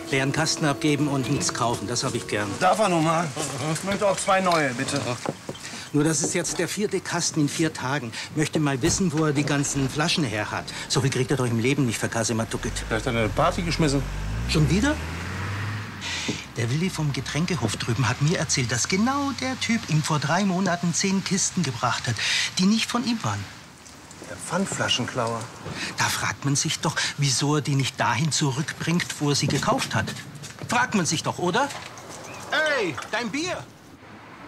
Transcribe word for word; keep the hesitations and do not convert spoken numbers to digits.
Leeren Kasten abgeben und nichts kaufen, das habe ich gern. Darf er nun mal? Ich möchte auch zwei neue, bitte. Nur das ist jetzt der vierte Kasten in vier Tagen. Möchte mal wissen, wo er die ganzen Flaschen her hat. So viel kriegt er doch im Leben nicht für Kasimatucket. Vielleicht hat er eine Party geschmissen. Schon wieder? Der Willi vom Getränkehof drüben hat mir erzählt, dass genau der Typ ihm vor drei Monaten zehn Kisten gebracht hat, die nicht von ihm waren. Der Pfandflaschenklauer. Da fragt man sich doch, wieso er die nicht dahin zurückbringt, wo er sie gekauft hat. Fragt man sich doch, oder? Ey, dein Bier!